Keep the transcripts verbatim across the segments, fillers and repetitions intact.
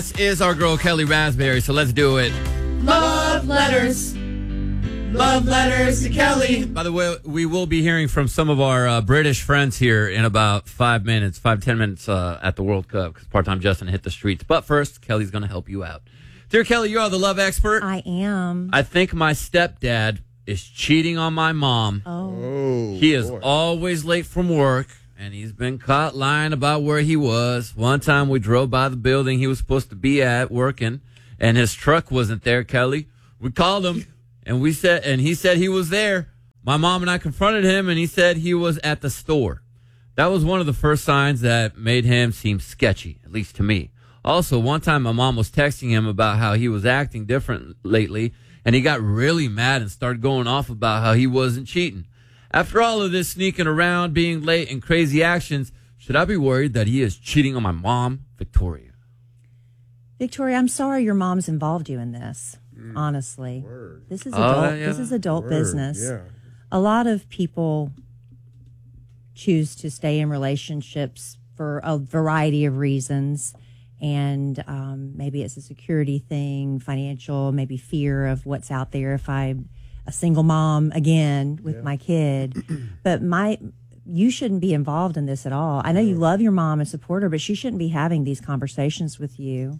This is our girl Kelly Raspberry, so let's do it. Love letters. Love letters to Kelly. By the way, we will be hearing from some of our uh, British friends here in about five minutes, five, ten minutes uh, at the World Cup, because part-time Justin hit the streets. But first, Kelly's going to help you out. Dear Kelly, you are the love expert. I am. I think my stepdad is cheating on my mom. Oh. Oh, He is boy. always late from work, and he's been caught lying about where he was. One time we drove by the building he was supposed to be at working, and his truck wasn't there, Kelly. We called him, and we said, and he said he was there. My mom and I confronted him, and he said he was at the store. That was one of the first signs that made him seem sketchy, at least to me. Also, one time my mom was texting him about how he was acting different lately, and he got really mad and started going off about how he wasn't cheating. After all of this sneaking around, being late, and crazy actions, should I be worried that he is cheating on my mom, Victoria? Victoria, I'm sorry your mom's involved you in this, Mm. honestly. Word. This is Oh, adult, yeah. this is adult Word, business. Yeah. A lot of people choose to stay in relationships for a variety of reasons. And um, maybe it's a security thing, financial, maybe fear of what's out there if I'm a single mom again with Yeah. my kid. But my, you shouldn't be involved in this at all. I know you love your mom and support her, but she shouldn't be having these conversations with you.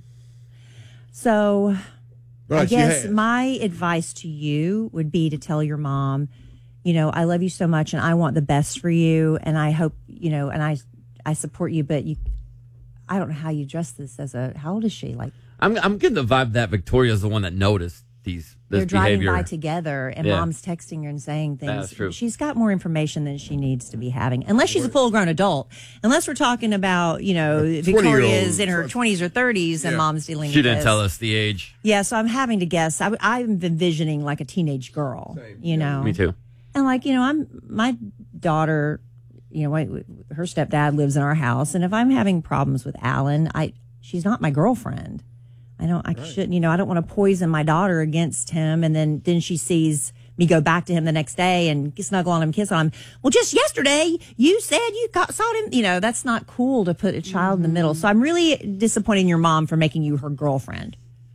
So But I she guess has. my advice to you would be to tell your mom, you know, I love you so much and I want the best for you. And I hope, you know, and I, I support you, but you, I don't know how you address this as a, how old is she? Like, I'm I'm getting the vibe that Victoria's the one that noticed these this they're driving behavior. by together and Yeah. mom's texting her and saying things. That's true. She's got more information than she needs to be having, unless she's a full grown adult. Unless we're talking about, you know, Victoria's in her twenties or thirties and Yeah. mom's dealing She with didn't this. tell us the age. Yeah, so I'm having to guess. I, I'm envisioning like a teenage girl, Same. you know. Me too. And like, you know, I'm my daughter, you know, her stepdad lives in our house, and if I'm having problems with Alan, I she's not my girlfriend. I don't I shouldn't, you know, I don't want to poison my daughter against him, and then then she sees me go back to him the next day and snuggle on him, kiss on him. Well, just yesterday you said you got, saw him, you know, that's not cool to put a child in the middle. So I'm really disappointing your mom for making you her girlfriend.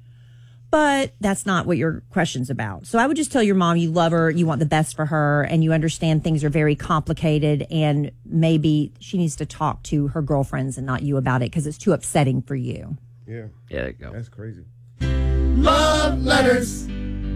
But that's not what your question's about. So I would just tell your mom you love her, you want the best for her, and you understand things are very complicated, and maybe she needs to talk to her girlfriends and not you about it because it's too upsetting for you. Yeah. Yeah, there you go. That's crazy. Love letters.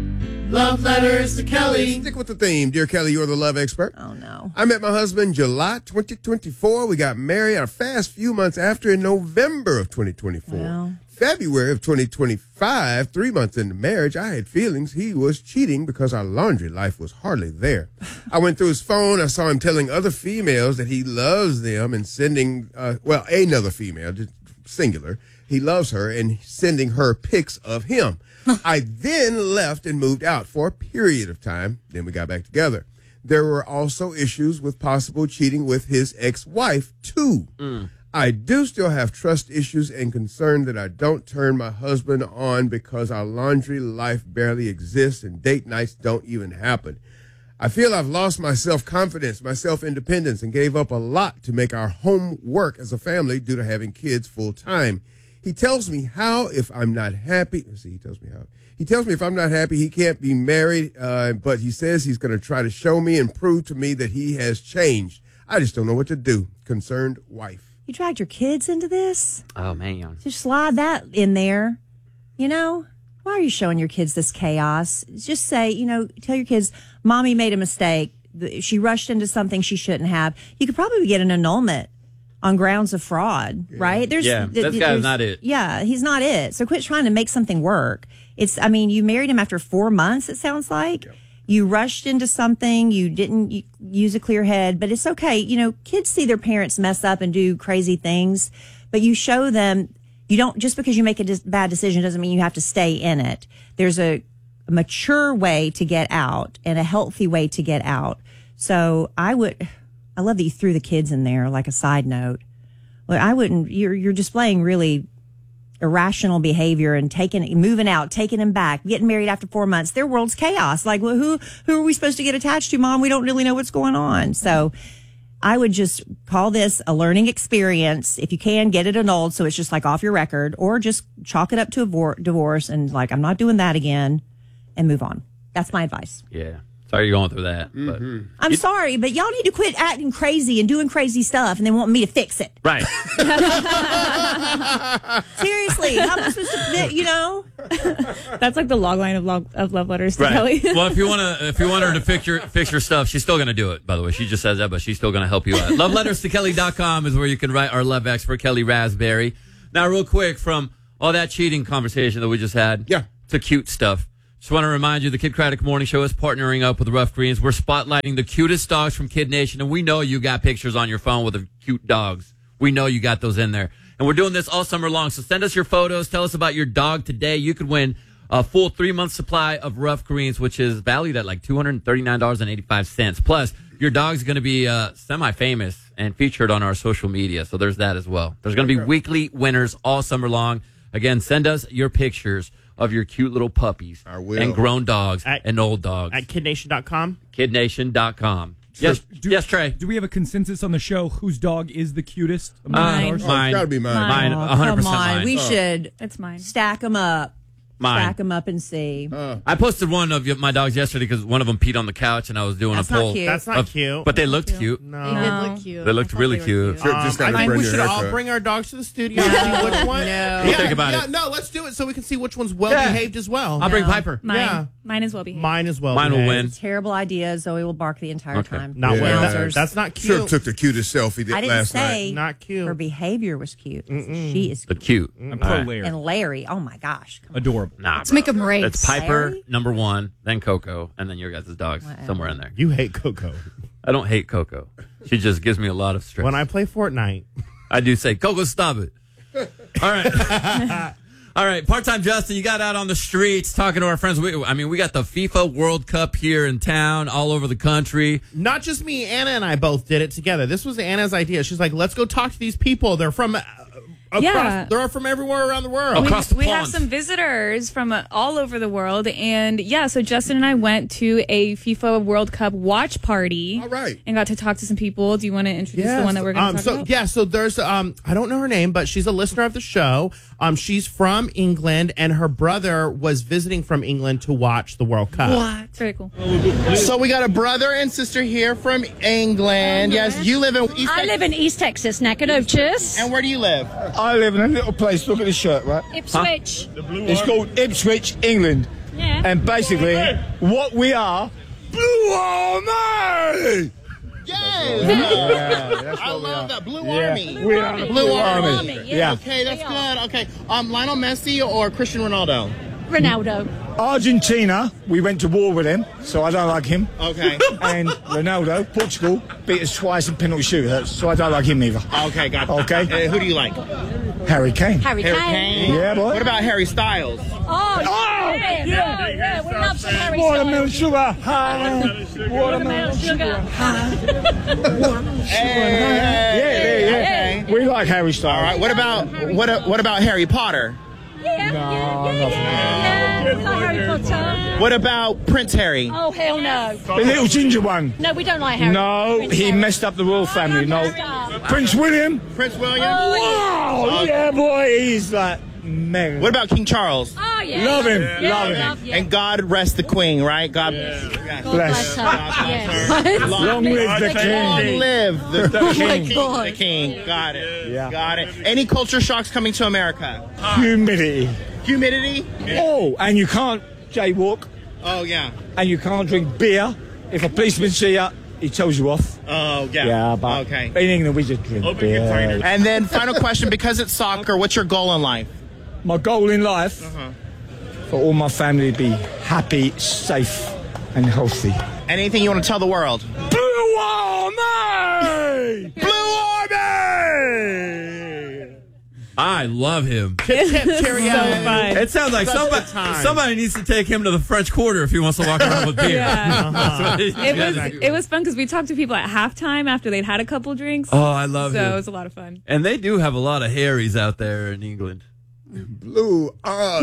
Love letters to Kelly. Stick with the theme. Dear Kelly, you're the love expert. Oh, no. I met my husband July twenty twenty-four. We got married a fast few months after in November of twenty twenty-four. Wow. February of twenty twenty-five, three months into marriage, I had feelings he was cheating because our laundry life was hardly there. I went through his phone. I saw him telling other females that he loves them and sending, uh, well, another female, just singular. He loves her and sending her pics of him. I then left and moved out for a period of time. Then we got back together. There were also issues with possible cheating with his ex-wife, too. Mm. I do still have trust issues and concern that I don't turn my husband on because our laundry life barely exists and date nights don't even happen. I feel I've lost my self-confidence, my self-independence, and gave up a lot to make our home work as a family due to having kids full-time. He tells me how if I'm not happy. Let's see, he tells me how. He tells me if I'm not happy, he can't be married, uh, but he says he's going to try to show me and prove to me that he has changed. I just don't know what to do. Concerned wife. You dragged your kids into this? Oh, man. Just slide that in there. You know, why are you showing your kids this chaos? Just say, you know, tell your kids, Mommy made a mistake. She rushed into something she shouldn't have. You could probably get an annulment on grounds of fraud, yeah. right? There's, yeah, this guy's not it. Yeah, he's not it. So quit trying to make something work. It's, I mean, you married him after four months, it sounds like. Yep. You rushed into something. You didn't use a clear head, but it's okay. You know, kids see their parents mess up and do crazy things, but you show them, you don't, just because you make a dis- bad decision doesn't mean you have to stay in it. There's a, a mature way to get out and a healthy way to get out. So I would, I love that you threw the kids in there like a side note. Well, I wouldn't, you're, you're displaying really irrational behavior and taking, moving out, taking him back, getting married after four months. Their world's chaos. Like, well, who, who are we supposed to get attached to, Mom? We don't really know what's going on. So I would just call this a learning experience. If you can, get it annulled so it's just like off your record, or just chalk it up to a vor- divorce and like, I'm not doing that again, and move on. That's my advice. Yeah. Sorry you're going through that. Mm-hmm. But I'm sorry, but y'all need to quit acting crazy and doing crazy stuff and then want me to fix it. right. Seriously, how am I supposed to, you know? That's like the log line of log, of love letters to Right. Kelly. Well, if you want to, if you want her to fix your fix your stuff, she's still going to do it. By the way, she just says that, but she's still going to help you out. love letters to kelly dot com is where you can write our love expert, Kelly Raspberry. Now, real quick, from all that cheating conversation that we just had, Yeah. to cute stuff. Just want to remind you, the Kid Craddock Morning Show is partnering up with Rough Greens. We're spotlighting the cutest dogs from Kid Nation, and we know you got pictures on your phone with the cute dogs. We know you got those in there. And we're doing this all summer long, so send us your photos. Tell us about your dog today. You could win a full three-month supply of Rough Greens, which is valued at like two hundred thirty-nine dollars and eighty-five cents. Plus, your dog's going to be uh, semi-famous and featured on our social media, so there's that as well. There's going to be weekly winners all summer long. Again, send us your pictures of your cute little puppies I will. and grown dogs At- and old dogs. At kid nation dot com. kid nation dot com. Yes, Do- yes, Trey. Do we have a consensus on the show whose dog is the cutest among Mine. ours? Oh, Mine. it's got to be mine. Mine, Oh, one hundred percent come on. mine. We should It's mine. stack them up. Mine. Stack them up and see. I posted one of my dogs yesterday because one of them peed on the couch and I was doing That's a not poll. cute. That's not of- cute. But they looked cute. no. They did look cute. They looked I thought really were cute. Sure, Um, just gotta I think burn we your should all haircut. bring our dogs to the studio and see which one. No. We'll yeah, think about yeah, it. No, let's do it so we can see which one's well behaved as well. I'll bring No. Piper. Mine. Yeah. Mine is well behaved. Mine as well. Mine will behaved. win. Terrible idea. Zoe will bark the entire Okay. time. Not Yeah. well. That, Wowzers. that's not Sure cute. took the cutest selfie that I didn't last say Not cute. her behavior was cute. She is But cute. cute. I'm All pro right. Larry. And Larry, oh my gosh. Come on. Adorable. Nah, Let's bro. make 'em race. It's Piper, Larry? number one, then Coco, and then your guys' dogs Whatever. somewhere in there. You hate Coco. I don't hate Coco. She just gives me a lot of stress. When I play Fortnite, I do say, Coco, stop it. All right. All right. Part-time Justin, you got out on the streets talking to our friends. We, I mean, we got the FIFA World Cup here in town, all over the country. not just me, Anna and I both did it together. This was Anna's idea. She's like, let's go talk to these people. They're from uh, across, Yeah. they're from everywhere around the world. Okay. Across the we have pond. some visitors from uh, all over the world, and yeah, so Justin and I went to a FIFA World Cup watch party. All right. And got to talk to some people. Do you want to introduce the one that we're going to um, talk so, about? Yeah, so there's, um, I don't know her name, but she's a listener of the show. Um, she's from England, and her brother was visiting from England to watch the World Cup. What? Very cool. So we got a brother and sister here from England. Yes, you live in East I live in East Texas, Nacogdoches. And where do you live? I live in a little place, look at the shirt, right? Ipswich. It's called Ipswich, England. Yeah. And basically, what we are, Blue Army! Yes. that's I what we love are. that. Blue Yeah, Army. we are the Blue, Blue Army. Army. Yeah. Okay, that's good. Okay. Um, Lionel Messi or Cristiano Ronaldo? Ronaldo. Argentina, we went to war with him, so I don't like him. Okay. And Ronaldo, Portugal, beat us twice in penalty shootouts, so I don't like him either. Okay, got it. Okay. Uh, who do you like? Harry Kane. Harry, Harry Kane. Kane. Yeah, boy. What about Harry Styles? Oh, yeah. Yeah, yeah. We love some Harry Watermelon Styles. sugar. Hi. Watermelon sugar. Hey. Yeah, yeah, yeah. We like Harry Styles. All right. What about what? What about Harry Potter? Yeah, No, yeah, nothing. yeah, yeah. We like Harry Potter. What about Prince Harry? Oh, hell no. The little ginger one. No, we don't like Harry. No, Prince he Harry. messed up the royal family. No. Stop. Prince William. Prince William. Wow, yeah, boy, he's like mega. What about King Charles? Oh, yeah. Love him, Yeah, love him. love, yeah. And God rest the Queen, right? God, God bless. bless her. Yes. Long live the long king. live the, the king. king. God. The king. Got it. Yeah. Got it. Any culture shocks coming to America? Humidity. Humidity. Oh, and you can't jaywalk, Oh yeah. and you can't drink beer. If a policeman see you, he tells you off. Oh yeah. Yeah, but okay. in England we just drink beer. And then final question, because it's soccer, what's your goal in life? My goal in life, Uh-huh. for all my family to be happy, safe, and healthy. Anything you want to tell the world? Blue Army! Blue Army! I love him. Tip, tip, cheerio. So fun. It sounds like Such a somebody time. somebody needs to take him to the French Quarter if he wants to walk around with beer. Yeah. That's what he- It was it was fun because we talked to people at halftime after they'd had a couple drinks. Oh, I love so him. it was a lot of fun. And they do have a lot of Harrys out there in England. Blue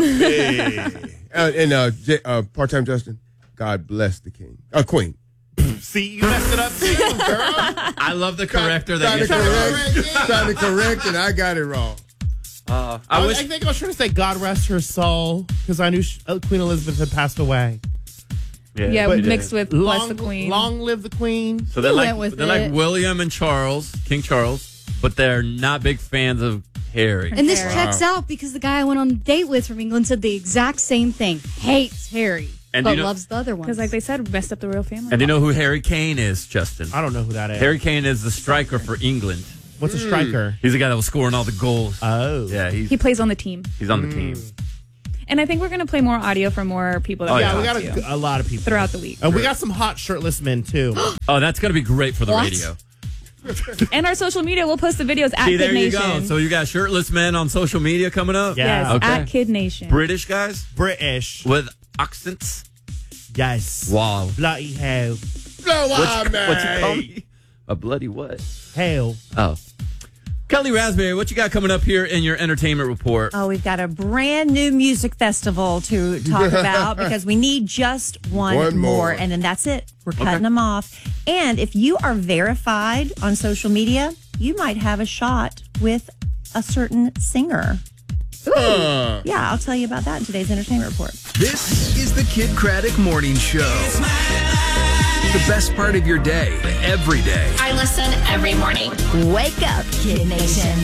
Army. uh, and uh, J- uh, part-time Justin, God bless the king. Uh, queen. See, you messed it up too, girl. I love the corrector that Trying you to said. correct, trying to correct, and I got it wrong. Uh, I, I was, wish. I think I was trying to say God rest her soul because I knew she, uh, Queen Elizabeth had passed away. Yeah, but- mixed with Bless Long, the Queen. long live the Queen. So they're You like went with they're it. like William and Charles, King Charles, but they're not big fans of Harry. And this Harry. checks out because the guy I went on a date with from England said the exact same thing. Hates Harry, And but you know- loves the other ones. Because, like they said, messed up the royal family. And do you know who Harry Kane is, Justin? I don't know who that is. Harry Kane is the striker for England. What's a striker? He's the guy that was scoring all the goals. Oh. Yeah, he's he plays on the team. he's on the team. And I think we're going to play more audio from more people that Oh, we Yeah, yeah. we talked got to a, a lot of people. throughout the week. And we got some hot shirtless men, too. Oh, that's gonna be great for the What? radio. And our social media, we'll post the videos at See, Kid there you Nation. go. So you got shirtless men on social media coming up. Yeah. Yes, Okay. at Kid Nation. British guys British. with accents. Yes. Wow. Bloody hell. No, What's, I what's it called? A bloody what? Hell. Oh. Kelly Raspberry, what you got coming up here in your entertainment report? Oh, we've got a brand new music festival to talk about because we need just one, One more. more, and then that's it. We're cutting them off. And if you are verified on social media, you might have a shot with a certain singer. Uh, Yeah, I'll tell you about that in today's entertainment report. This is the Kid Craddock Morning Show. The best part of your day, every day. I listen every morning. Wake up, Kid Nation.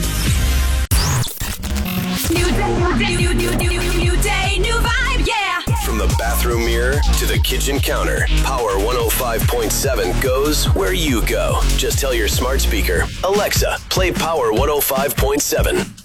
New day, new, new, new, new, new day, new vibe, yeah. From the bathroom mirror to the kitchen counter, Power one oh five point seven goes where you go. Just tell your smart speaker, Alexa, play Power one oh five point seven.